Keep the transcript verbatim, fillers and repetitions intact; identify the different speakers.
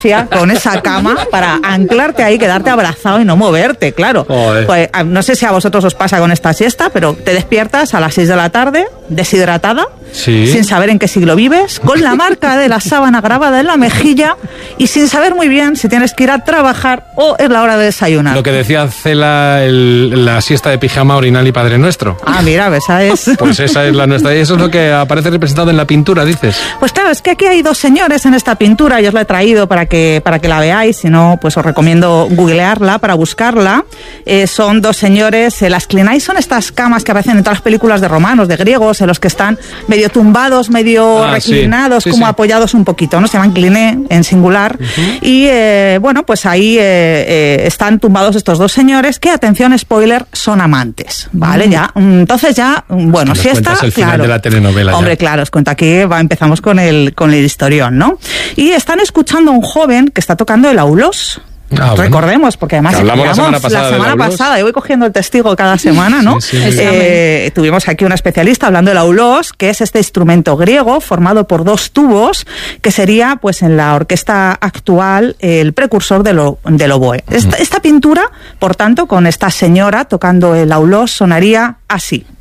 Speaker 1: con esa cama para anclarte ahí, quedarte abrazado y no moverte, claro. Pues, no sé si a vosotros os pasa con esta siesta, pero te despiertas a las seis de la tarde, deshidratada, sí, sin saber en qué siglo vives, con la marca de la sábana grabada en la mejilla y sin saber muy bien si tienes que ir a trabajar o es la hora de desayunar.
Speaker 2: Lo que decía Cela, el, la siesta de pijama, orinal y Padre Nuestro.
Speaker 1: Ah, mira, esa es.
Speaker 2: Pues esa es la nuestra. Eso es lo que aparece representado en la pintura, dices.
Speaker 1: Pues claro, es que aquí hay dos señores en esta pintura, yo os la he traído para que, para que la veáis, si no, pues os recomiendo googlearla para buscarla. Eh, son dos señores, eh, las clinais son estas camas que aparecen en todas las películas de romanos, de griegos, en los que están medio tumbados, medio ah, reclinados, sí, sí, como sí. apoyados un poquito, ¿no? Se llaman cliné en singular. Uh-huh. Y eh, bueno, pues ahí eh, eh, están tumbados estos dos señores que, atención, spoiler, son amantes, ¿vale? Uh-huh. Ya, entonces ya, bueno, si está,
Speaker 2: el final
Speaker 1: claro.
Speaker 2: de la telenovela.
Speaker 1: Hombre,
Speaker 2: ya.
Speaker 1: claro, os cuento aquí, va, empezamos con el, con el historión, ¿no? Y están escuchando a un joven que está tocando el aulós. Ah, bueno. Recordemos, porque además
Speaker 2: hablamos la semana pasada,
Speaker 1: la semana pasada yo voy cogiendo el testigo cada semana, ¿no?
Speaker 2: Sí, sí, sí.
Speaker 1: Eh, tuvimos aquí una especialista hablando del aulós, que es este instrumento griego formado por dos tubos, que sería, pues en la orquesta actual, el precursor de lo, del oboe. Esta, esta pintura, por tanto, con esta señora tocando el aulós, sonaría así.